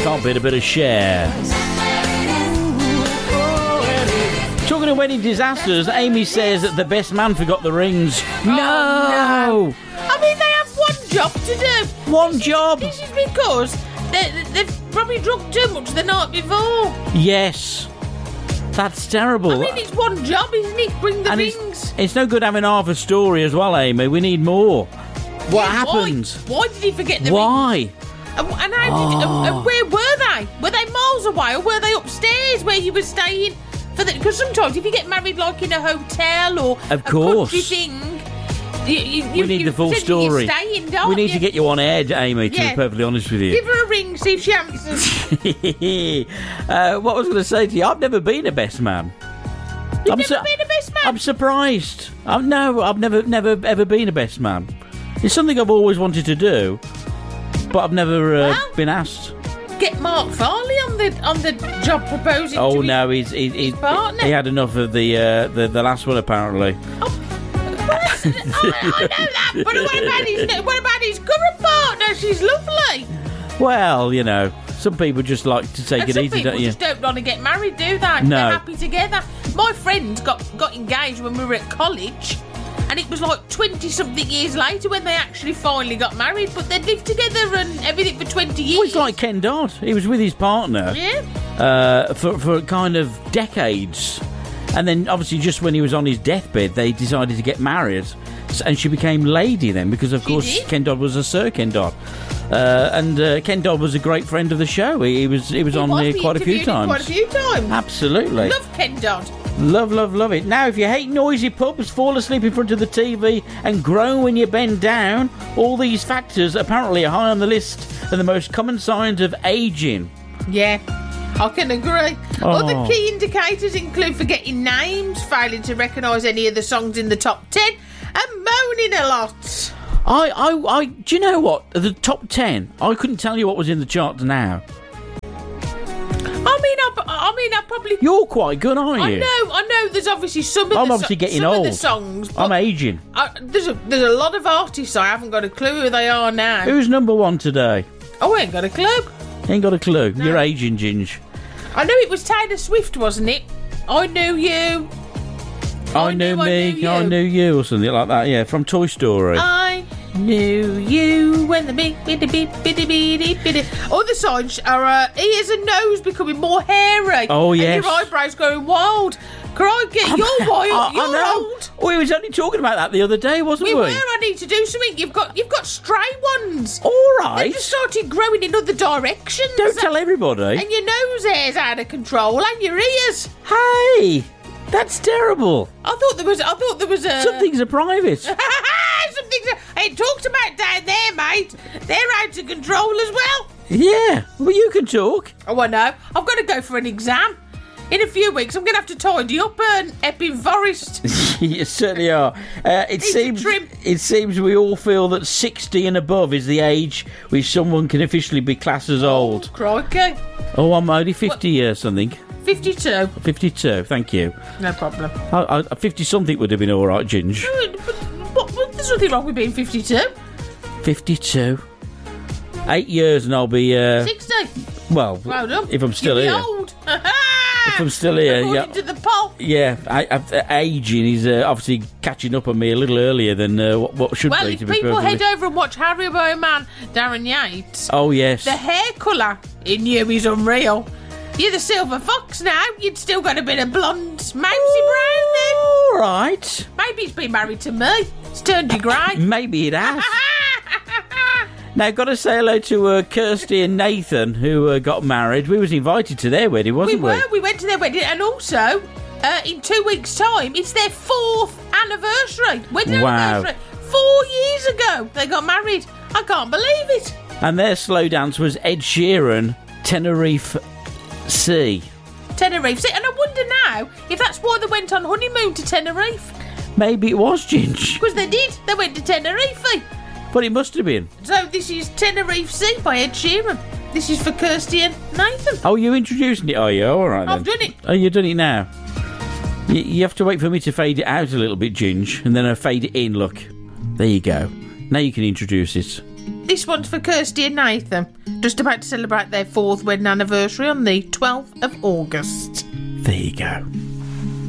Can't beat a bit of Cher. Talking of wedding disasters, Amy says that the best man forgot the rings. No! I mean, they have one job to do. One job? This is because they've probably drunk too much the night before. Yes. That's terrible. I mean, it's one job, isn't it? Bring the rings. It's no good having half a story as well, Amy. We need more. What happened? Why did he forget the Why? rings? And how and where were they? Were they miles away, or were they upstairs where you were staying? Because sometimes if you get married like in a hotel or of course. A country thing, we need the full story. Staying, we need to get you on air, Amy, to be perfectly honest with you. Give her a ring, see if she answers. What I was going to say to you, I've never been a best man. You've never been a best man? I'm surprised. I've never ever been a best man. It's something I've always wanted to do, but I've never been asked. Get Mark Farley on the job proposing. Oh to no, his partner. He had enough of the last one apparently. I know that, but what about his current partner? She's lovely. Well, you know, some people just like to take it easy, don't you? Some people just don't want to get married, do they? No. They're happy together. My friend got engaged when we were at college, and it was like 20-something years later when they actually finally got married, but they'd lived together and everything for 20 years. Well, it's like Ken Dodd. He was with his partner for kind of decades. And then, obviously, just when he was on his deathbed, they decided to get married. And she became Lady then, because, of course, Ken Dodd was a Sir Ken Dodd. And Ken Dodd was a great friend of the show. He was on here quite a few times. Quite a few times. Absolutely. Love Ken Dodd. Love it. Now, if you hate noisy pubs, fall asleep in front of the TV, and groan when you bend down, all these factors apparently are high on the list of the most common signs of ageing. Yeah. I can agree. Other key indicators include forgetting names, failing to recognise any of the songs in the top 10, and moaning a lot. Do you know what? The top 10, I couldn't tell you what was in the charts now. I probably... You're quite good, aren't you? I know. There's obviously some of I'm obviously getting old. Of the songs. I'm ageing. There's a lot of artists I haven't got a clue who they are now. Who's number one today? Oh, I ain't got a clue. Ain't got a clue. No. You're aging, Ginge. I knew it was Taylor Swift, wasn't it? I knew you. I knew me. I knew you, or something like that. Yeah, from Toy Story. I knew you when the big bitty. Other signs are ears and nose becoming more hairy. Oh yes. And your eyebrows going wild. Crikey, you're wild. You're old. We was only talking about that the other day, wasn't we? We were. I need to do something. You've got stray ones. All right. They've just started growing in other directions. Don't tell everybody. And your nose hair's out of control, and your ears. Hey, that's terrible. I thought there was a. Some things are private. I ain't talked about down there, mate. They're out of control as well. Yeah, well, you can talk. Oh, I know. I've got to go for an exam. In a few weeks, I'm going to have to tidy up Epping Forest. You certainly are. It seems we all feel that 60 and above is the age which someone can officially be classed as old. Oh, crikey. Oh, I'm only 50 years something. 52. 52, thank you. No problem. 50-something would have been all right, Ginge. But there's nothing wrong with being 52. 52. 8 years and I'll be... 60. Well, if I'm still here. Old. If I'm still here, yeah. To the poll. Yeah, aging is obviously catching up on me a little earlier than what should be. To be people perfectly... head over and watch Haribo Man, Darren Yates. Oh yes. The hair colour in you is unreal. You're the silver fox now. You'd still got a bit of blonde, mousy brown then. All right. Maybe he's been married to me. It's turned you grey. Maybe it has. Now, got to say hello to Kirsty and Nathan, who got married. We was invited to their wedding, wasn't we? We went to their wedding, and also, in 2 weeks' time, it's their 4th anniversary. Wedding anniversary. 4 years ago, they got married. I can't believe it. And their slow dance was Ed Sheeran, Tenerife Sea. Tenerife Sea. And I wonder now if that's why they went on honeymoon to Tenerife. Maybe it was, Ginge. Because they did. They went to Tenerife. But it must have been. So this is Tenerife Sea by Ed Sheeran. This is for Kirsty and Nathan. Oh, you're introducing it, are you? All right, then. I've done it. Oh, you've done it now? You have to wait for me to fade it out a little bit, Ginge, and then I fade it in, look. There you go. Now you can introduce it. this one's for Kirsty and Nathan, just about to celebrate their 4th wedding anniversary on the 12th of August. There you go.